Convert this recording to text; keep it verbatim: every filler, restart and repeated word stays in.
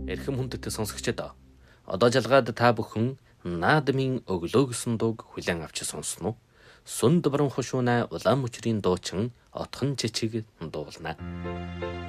Эрхэм хүндэт сонсогчдоо одоо жалгаад та бүхэн наадмын өглөө гэсэн дууг хүлээн авч сонсно уу? Сүнд баран хушуунай улаан мөчрийн дуучин отхон чичиг дуулна.